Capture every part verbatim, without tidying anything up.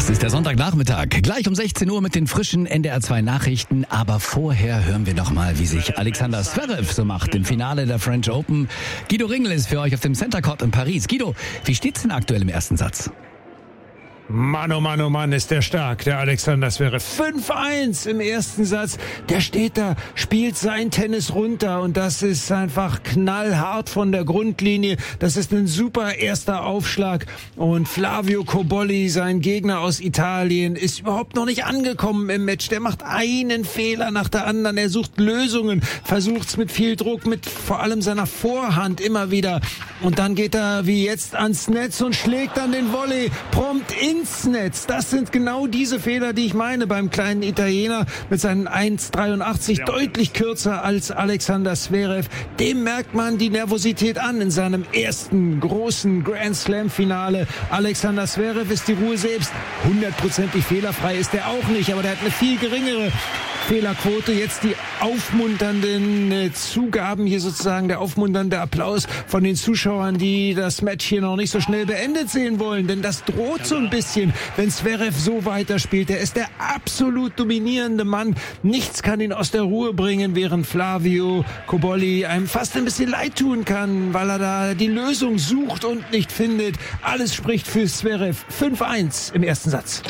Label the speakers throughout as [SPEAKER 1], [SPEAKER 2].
[SPEAKER 1] Es ist der Sonntagnachmittag, gleich um sechzehn Uhr mit den frischen N D R zwei Nachrichten. Aber vorher hören wir noch mal, wie sich Alexander Zverev so macht im Finale der French Open. Guido Ringel ist für euch auf dem Center Court in Paris. Guido, wie steht's denn aktuell im ersten Satz?
[SPEAKER 2] Mann, oh Mann, oh Mann, ist der stark, der Alexander Zverev. fünf eins im ersten Satz. Der steht da, spielt sein Tennis runter und das ist einfach knallhart von der Grundlinie. Das ist ein super erster Aufschlag. Und Flavio Cobolli, sein Gegner aus Italien, ist überhaupt noch nicht angekommen im Match. Der macht einen Fehler nach der anderen. Er sucht Lösungen, versucht's mit viel Druck, mit vor allem seiner Vorhand immer wieder. Und dann geht er wie jetzt ans Netz und schlägt dann den Volley prompt ins Netz. Das sind genau diese Fehler, die ich meine beim kleinen Italiener mit seinen eins Komma dreiundachtzig, ja. Deutlich kürzer als Alexander Zverev. Dem merkt man die Nervosität an in seinem ersten großen Grand Slam Finale. Alexander Zverev ist die Ruhe selbst. Hundertprozentig fehlerfrei ist er auch nicht, aber der hat eine viel geringere Fehlerquote. Jetzt die aufmunternden äh, Zugaben hier sozusagen, der aufmunternde Applaus von den Zuschauern, die das Match hier noch nicht so schnell beendet sehen wollen, denn das droht so ein bisschen, wenn Zverev so weiterspielt. Er ist der absolut dominierende Mann. Nichts kann ihn aus der Ruhe bringen, während Flavio Cobolli einem fast ein bisschen leid tun kann, weil er da die Lösung sucht und nicht findet. Alles spricht für Zverev. fünf eins im ersten Satz.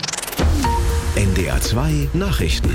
[SPEAKER 3] N D R zwei Nachrichten.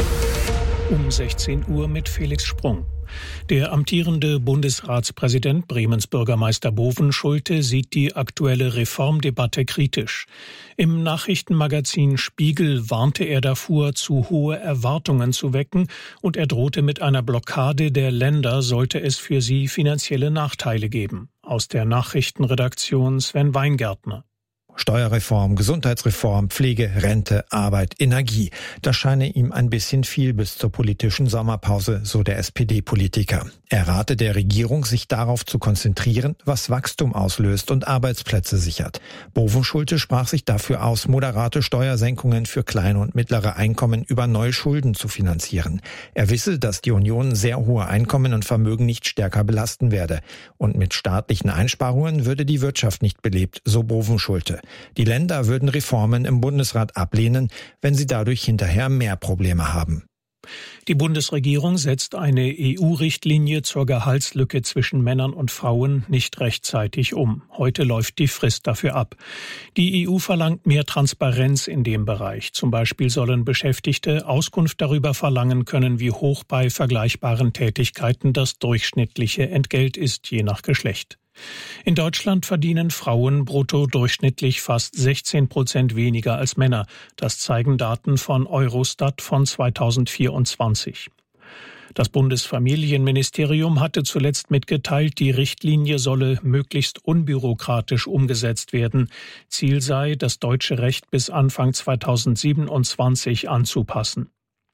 [SPEAKER 4] Um sechzehn Uhr mit Felix Sprung. Der amtierende Bundesratspräsident, Bremens Bürgermeister Bovenschulte, sieht die aktuelle Reformdebatte kritisch. Im Nachrichtenmagazin Spiegel warnte er davor, zu hohe Erwartungen zu wecken, und er drohte mit einer Blockade der Länder, sollte es für sie finanzielle Nachteile geben. Aus der Nachrichtenredaktion Sven Weingärtner.
[SPEAKER 5] Steuerreform, Gesundheitsreform, Pflege, Rente, Arbeit, Energie. Das scheine ihm ein bisschen viel bis zur politischen Sommerpause, so der S P D-Politiker. Er rate der Regierung, sich darauf zu konzentrieren, was Wachstum auslöst und Arbeitsplätze sichert. Bovenschulte sprach sich dafür aus, moderate Steuersenkungen für kleine und mittlere Einkommen über neue Schulden zu finanzieren. Er wisse, dass die Union sehr hohe Einkommen und Vermögen nicht stärker belasten werde. Und mit staatlichen Einsparungen würde die Wirtschaft nicht belebt, so Bovenschulte. Die Länder würden Reformen im Bundesrat ablehnen, wenn sie dadurch hinterher mehr Probleme haben.
[SPEAKER 4] Die Bundesregierung setzt eine E U-Richtlinie zur Gehaltslücke zwischen Männern und Frauen nicht rechtzeitig um. Heute läuft die Frist dafür ab. Die E U verlangt mehr Transparenz in dem Bereich. Zum Beispiel sollen Beschäftigte Auskunft darüber verlangen können, wie hoch bei vergleichbaren Tätigkeiten das durchschnittliche Entgelt ist, je nach Geschlecht. In Deutschland verdienen Frauen brutto durchschnittlich fast sechzehn Prozent weniger als Männer. Das zeigen Daten von Eurostat von zweitausendvierundzwanzig. Das Bundesfamilienministerium hatte zuletzt mitgeteilt, die Richtlinie solle möglichst unbürokratisch umgesetzt werden. Ziel sei, das deutsche Recht bis Anfang zweitausendsiebenundzwanzig anzupassen.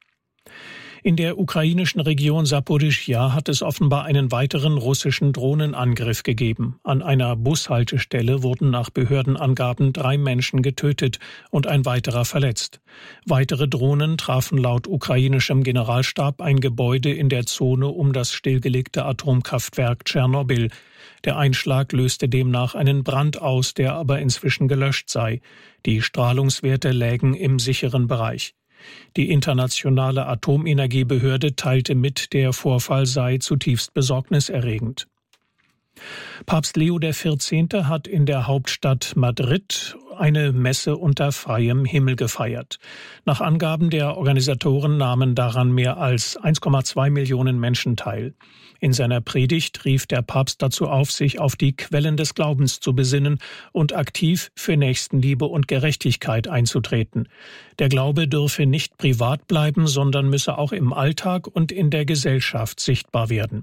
[SPEAKER 4] In der ukrainischen Region Saporischschja hat es offenbar einen weiteren russischen Drohnenangriff gegeben. An einer Bushaltestelle wurden nach Behördenangaben drei Menschen getötet und ein weiterer verletzt. Weitere Drohnen trafen laut ukrainischem Generalstab ein Gebäude in der Zone um das stillgelegte Atomkraftwerk Tschernobyl. Der Einschlag löste demnach einen Brand aus, der aber inzwischen gelöscht sei. Die Strahlungswerte lägen im sicheren Bereich. Die internationale Atomenergiebehörde teilte mit, der Vorfall sei zutiefst besorgniserregend. Papst Leo der Vierzehnte hat in der Hauptstadt Madrid eine Messe unter freiem Himmel gefeiert. Nach Angaben der Organisatoren nahmen daran mehr als eins Komma zwei Millionen Menschen teil. In seiner Predigt rief der Papst dazu auf, sich auf die Quellen des Glaubens zu besinnen und aktiv für Nächstenliebe und Gerechtigkeit einzutreten. Der Glaube dürfe nicht privat bleiben, sondern müsse auch im Alltag und in der Gesellschaft sichtbar werden.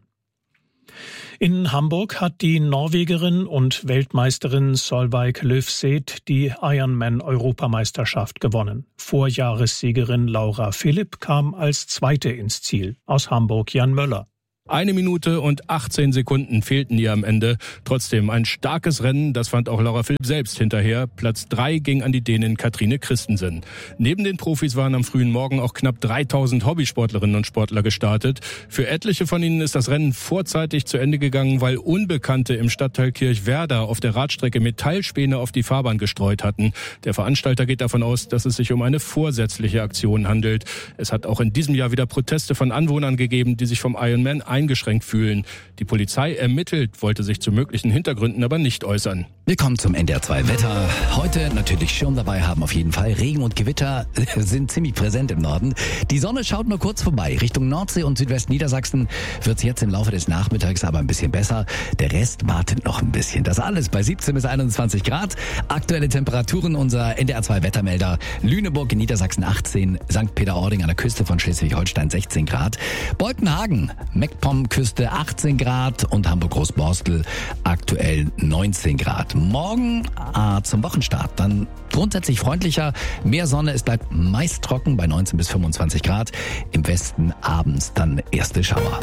[SPEAKER 4] In Hamburg hat die Norwegerin und Weltmeisterin Solveig Løvseth die Ironman-Europameisterschaft gewonnen. Vorjahressiegerin Laura Philipp kam als Zweite ins Ziel. Aus Hamburg Jan Möller.
[SPEAKER 6] Eine Minute und achtzehn Sekunden fehlten ihr am Ende. Trotzdem ein starkes Rennen, das fand auch Laura Philipp selbst hinterher. Platz drei ging an die Dänin Katrine Christensen. Neben den Profis waren am frühen Morgen auch knapp dreitausend Hobbysportlerinnen und Sportler gestartet. Für etliche von ihnen ist das Rennen vorzeitig zu Ende gegangen, weil Unbekannte im Stadtteil Kirchwerder auf der Radstrecke Metallspäne auf die Fahrbahn gestreut hatten. Der Veranstalter geht davon aus, dass es sich um eine vorsätzliche Aktion handelt. Es hat auch in diesem Jahr wieder Proteste von Anwohnern gegeben, die sich vom Ironman eingeschränkt fühlen. Die Polizei ermittelt, wollte sich zu möglichen Hintergründen aber nicht äußern.
[SPEAKER 1] Wir kommen zum N D R zwei Wetter. Heute natürlich Schirm dabei haben auf jeden Fall. Regen und Gewitter sind ziemlich präsent im Norden. Die Sonne schaut nur kurz vorbei. Richtung Nordsee und Südwestniedersachsen wird es jetzt im Laufe des Nachmittags aber ein bisschen besser. Der Rest wartet noch ein bisschen. Das alles bei siebzehn bis einundzwanzig Grad. Aktuelle Temperaturen unser N D R zwei Wettermelder. Lüneburg in Niedersachsen achtzehn, Sankt Peter-Ording an der Küste von Schleswig-Holstein sechzehn Grad. Beutenhagen, Meckpomm-Küste achtzehn Grad und Hamburg-Großborstel aktuell neunzehn Grad. Morgen äh, zum Wochenstart dann grundsätzlich freundlicher, mehr Sonne, es bleibt meist trocken bei neunzehn bis fünfundzwanzig Grad. Im Westen abends dann erste Schauer.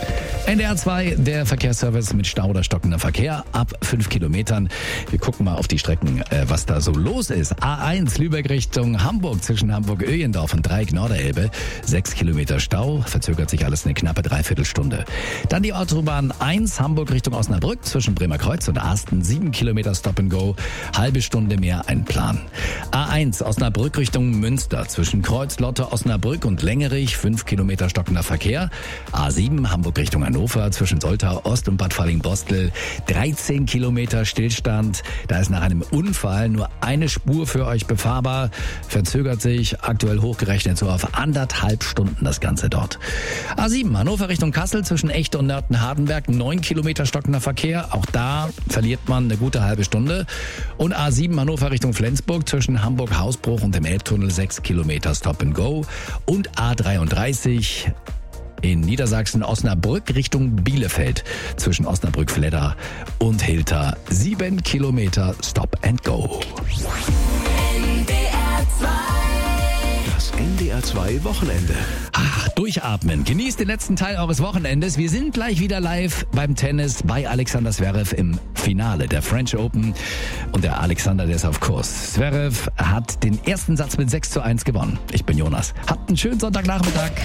[SPEAKER 1] N D R zwei, der Verkehrsservice mit Stau oder stockender Verkehr ab fünf Kilometern. Wir gucken mal auf die Strecken, äh, was da so los ist. A eins Lübeck Richtung Hamburg zwischen Hamburg-Öjendorf und Dreieck Norderelbe. sechs Kilometer Stau, verzögert sich alles eine knappe Dreiviertelstunde. Dann die Autobahn eins Hamburg Richtung Osnabrück zwischen Bremerkreuz und Asten. sieben Kilometer Stop and Go, halbe Stunde mehr einplanen. A eins Osnabrück Richtung Münster zwischen Kreuz-Lotte, Osnabrück und Längerich. fünf Kilometer stockender Verkehr. A sieben Hamburg Richtung Hannover zwischen Soltau Ost und Bad Falling-Bostel. dreizehn Kilometer Stillstand. Da ist nach einem Unfall nur eine Spur für euch befahrbar. Verzögert sich aktuell hochgerechnet so auf anderthalb Stunden das Ganze dort. A sieben Hannover Richtung Kassel zwischen Echte und Nörten-Hardenberg. neun Kilometer stockender Verkehr. Auch da verliert man eine gute halbe Stunde. Und A sieben Hannover Richtung Flensburg zwischen Hamburg-Hausbruch und dem Elbtunnel. sechs Kilometer Stop and Go. Und A dreiunddreißig in Niedersachsen Osnabrück Richtung Bielefeld zwischen Osnabrück-Fledder und Hilter. sieben Kilometer Stop and Go.
[SPEAKER 3] N D R zwei. Das N D R zwei Wochenende.
[SPEAKER 1] Ach, durchatmen. Genießt den letzten Teil eures Wochenendes. Wir sind gleich wieder live beim Tennis bei Alexander Zverev im Finale der French Open. Und der Alexander, der ist auf Kurs. Zverev hat den ersten Satz mit sechs zu eins gewonnen. Ich bin Jonas. Habt einen schönen Sonntagnachmittag.